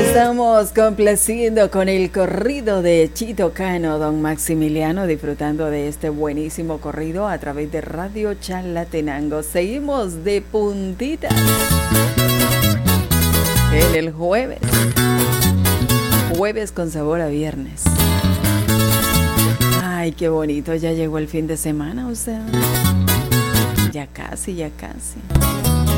Estamos complaciendo con el corrido de Chito Cano, don Maximiliano, disfrutando de este buenísimo corrido a través de Radio Chalatenango. Seguimos de puntitas en el jueves con sabor a viernes. Ay, qué bonito, ya llegó el fin de semana, o sea, ya casi, ya casi.